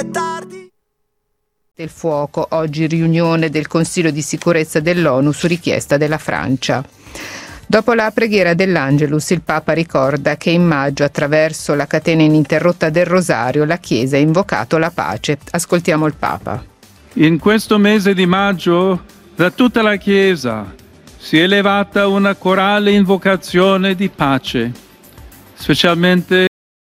è tardi. Del fuoco, oggi riunione del Consiglio di sicurezza dell'ONU su richiesta della Francia. Dopo la preghiera dell'Angelus, il Papa ricorda che in maggio, attraverso la catena ininterrotta del Rosario, la Chiesa ha invocato la pace. Ascoltiamo il Papa. In questo mese di maggio, da tutta la Chiesa si è elevata una corale invocazione di pace, specialmente